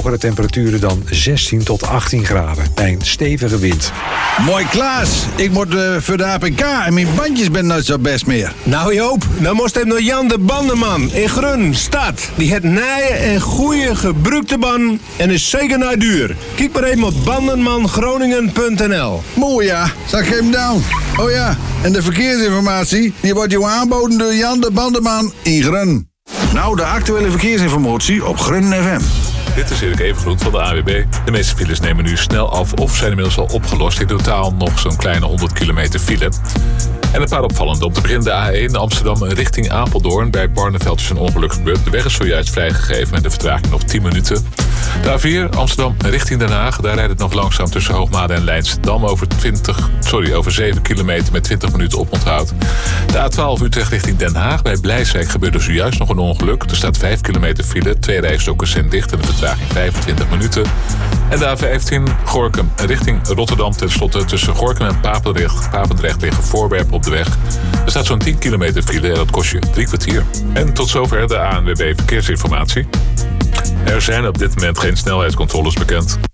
hogere temperaturen dan 16 tot 18 graden. Bij een stevige wind. Mooi Klaas, ik moet voor de APK en mijn bandjes ben nooit zo best meer. Nou Joop, dan moest hem naar Jan de Bandenman in Grun, stad. Die het nije en goede gebruikte banden en is zeker naar duur. Kijk maar even op bandenmangroningen.nl. Mooi ja, zag ik hem down. Oh ja, en de verkeersinformatie, die wordt jou aanboden door Jan de Bandenman in Grun. Nou, de actuele verkeersinformatie op Grun FM. Dit is Erik Evengroen van de AWB. De meeste files nemen nu snel af of zijn inmiddels al opgelost. In totaal nog zo'n kleine 100 kilometer file. En een paar opvallende. Om te beginnen de A1 Amsterdam richting Apeldoorn. Bij Barneveld is een ongeluk gebeurd. De weg is zojuist vrijgegeven met de vertraging nog 10 minuten. De A4 Amsterdam richting Den Haag. Daar rijdt het nog langzaam tussen Hoogmade en Leidsendam over 7 kilometer met 20 minuten oponthoud. De A12 Utrecht richting Den Haag. Bij Blijswijk gebeurde zojuist nog een ongeluk. Er staat 5 kilometer file. 2 rijstroken zijn dicht en de vertraging 25 minuten. En de A15 Gorinchem richting Rotterdam. Ten slotte tussen Gorinchem en Papendrecht liggen voorwerpen op de weg. Er staat zo'n 10 kilometer file en dat kost je 3 kwartier. En tot zover de ANWB Verkeersinformatie. Er zijn op dit moment geen snelheidscontroles bekend.